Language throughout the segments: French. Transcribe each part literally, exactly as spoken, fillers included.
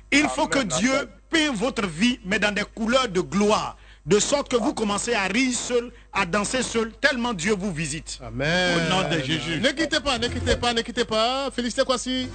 Il faut que Dieu peint votre vie, mais dans des couleurs de gloire. De sorte que vous commencez à rire seul, à danser seul, tellement Dieu vous visite. Amen. Au nom de Jésus. Ne quittez pas, ne quittez pas, ne quittez pas. Félicitez Kwasi.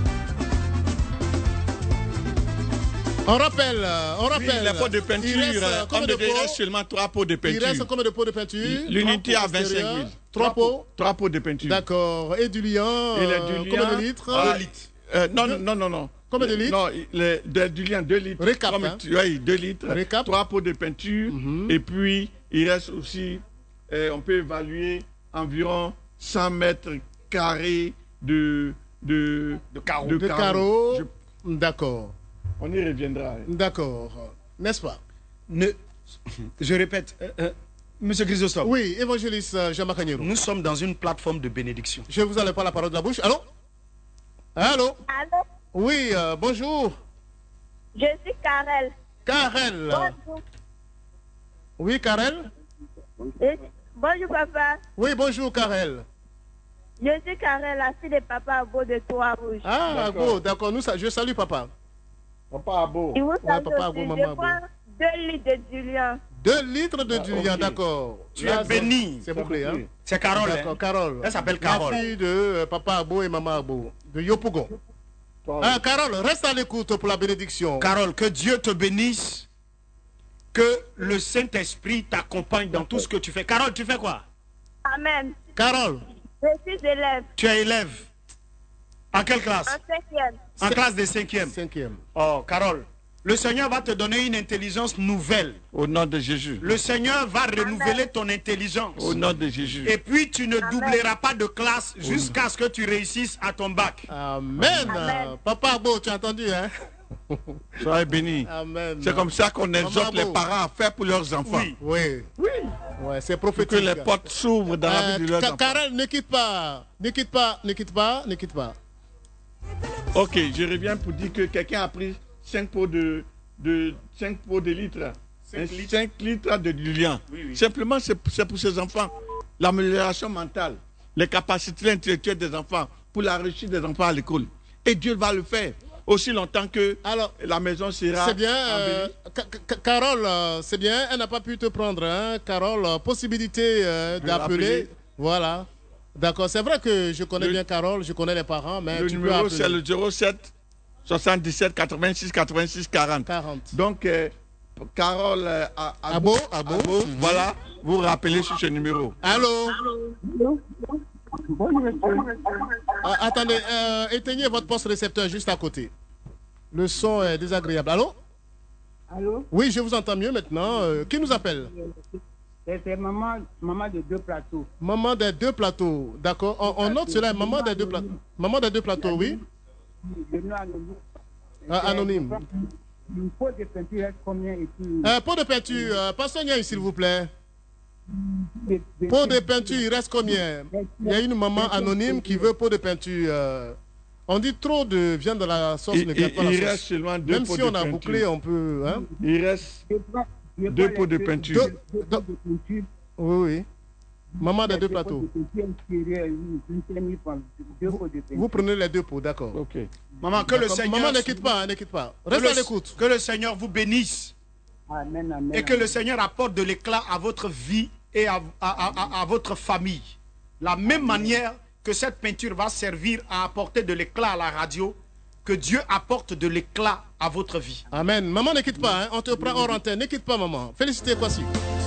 On rappelle, on rappelle. Oui, les pots de peinture, il reste, comme de il reste seulement trois pots de peinture. Il reste combien de pots de peinture? L'unité à vingt-cinq mille. Trois pots? Trois pots de peinture. D'accord. Et du liant, Et les euh, du combien de litres? Deux litres. Euh, non, non, non, non, non. Combien de litres? Non, les, de, du liant, deux litres. Récap, Comme, hein? Oui, deux litres. Récap. Trois pots de peinture. Mm-hmm. Et puis, il reste aussi, euh, on peut évaluer environ cent mètres carrés de, de, de carreaux. De, de carreaux. carreaux. Je... D'accord. On y reviendra. D'accord. N'est-ce pas? Ne... Je répète, euh, euh, Monsieur Chrysostome. Oui, évangéliste Jean-Marc Agnero. Nous sommes dans une plateforme de bénédiction. Je vous enlève pas la parole de la bouche. Allô? Allô? Allô? Oui, euh, bonjour. Je suis Karel. Karel. Bonjour. Oui, Karel? Et... Bonjour, papa. Oui, bonjour, Karel. Je suis Karel, la fille de papa Abo de Trois-Rouges. Ah, Abo, d'accord. Nous, je salue papa. Papa Abo. Et vous ouais, papa Abo, maman je Abo. prends deux litres de Julien. Deux litres de Julien, okay. D'accord. Tu es béni. C'est bouclé, hein? C'est Carole. D'accord, Carole. Elle s'appelle Carole. La fille de euh, papa Abo et maman Abo. De Yopougon. Ah, Carole, reste à l'écoute pour la bénédiction. Carole, que Dieu te bénisse. Que le Saint-Esprit t'accompagne dans tout ce que tu fais. Carole, tu fais quoi? Amen. Carole. Je suis élève. Tu es élève. En quelle classe? En cinquième. En classe de cinquième. Cinquième. Oh, Carole, le Seigneur va te donner une intelligence nouvelle. Au nom de Jésus. Le Seigneur va renouveler ton intelligence. Au nom de Jésus. Et puis tu ne Amen. Doubleras pas de classe jusqu'à ce que tu réussisses à ton bac. Amen. Amen. Papa Abo, tu as entendu, hein? Soyez bénis. C'est comme ça qu'on exhorte les parents à faire pour leurs enfants. Oui. Oui. Oui. Ouais, c'est prophétique. Que les portes s'ouvrent dans euh, la vie de leurs enfants. Karel, ne quitte pas. Ne quitte pas, ne quitte pas, ne quitte pas. Ok, je reviens pour dire que quelqu'un a pris cinq pots de, de, cinq pots de litres. cinq litres. cinq litres de Julien. Oui, oui. Simplement, c'est pour ces enfants. L'amélioration mentale, les capacités intellectuelles des enfants, pour la réussite des enfants à l'école. Et Dieu va le faire. Aussi longtemps que alors, la maison sera... C'est bien, euh, Carole, euh, c'est bien, elle n'a pas pu te prendre, hein, Carole, euh, possibilité euh, d'appeler. Voilà. D'accord, c'est vrai que je connais le, bien Carole, je connais les parents, mais le tu numéro, peux c'est le zéro sept soixante-dix-sept quatre-vingt-six quatre-vingt-six quarante. quarante. Donc, euh, Carole euh, Abo, Abo, Abo, Abo, voilà, vous rappelez sur ce numéro. Allô? Allô? Ah, attendez, euh, éteignez votre poste récepteur juste à côté. Le son est désagréable. Allô? Allô? Oui, je vous entends mieux maintenant. Euh, qui nous appelle? C'est maman, maman de deux plateaux. Maman des deux plateaux, d'accord. On, on note cela, maman des deux plateaux. Maman des deux plateaux, oui. Ah, anonyme. Une pot de peinture reste combien et puis... Un pot de peinture, euh, passez s'il vous plaît. Pot de peinture, il reste combien? Il y a une maman anonyme qui veut pot de peinture. Euh, on dit trop de viande dans la sauce. Il, ne il, pas la il sauce. reste seulement deux Même pots si de on a peinture. bouclé, on peut... Hein? Il reste deux pots de peinture. Deux, deux, oui, oui. Maman des deux plateaux. Vous, vous prenez les deux pots, d'accord. Ok. Maman, que le Seigneur... Maman, ne quitte pas, ne quitte pas. Reste à l'écoute. Que le Seigneur vous bénisse. Amen, amen, et que amen. Le Seigneur apporte de l'éclat à votre vie et à, à, à, à votre famille. La même manière que cette peinture va servir à apporter de l'éclat à la radio, que Dieu apporte de l'éclat à votre vie. Amen. Maman, ne quitte pas, hein. On te prend hors antenne. Ne quitte pas, maman. Félicitez, Kwasi.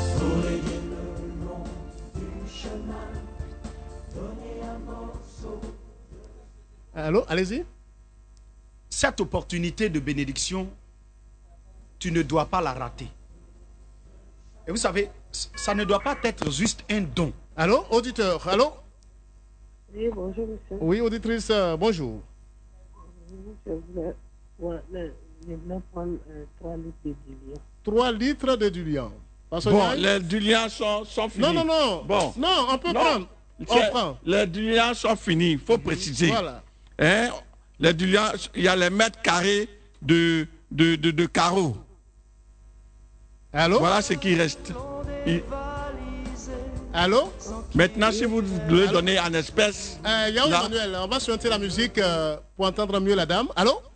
Allô, allez-y. Cette opportunité de bénédiction, tu ne dois pas la rater. Et vous savez, ça ne doit pas être juste un don. Allô, auditeur, allô? Oui, bonjour, monsieur. Oui, auditrice, euh, bonjour. Je voulais, ouais, je voulais prendre euh, trois litres de Julien. Trois litres de Julien. Bon, les Juliens sont, sont finis. Non, non, non. Bon. Non, on peut non. prendre. On prend. Les Juliens sont finis, il faut préciser. Voilà. Hein? Les Juliens, il y a les mètres carrés de, de, de, de carreaux. Allô? Voilà ce qui reste. Il... Allô? Maintenant, si vous le donnez en espèces... Il euh, y a un là... Emmanuel, on va chanter la musique euh, pour entendre mieux la dame. Allô?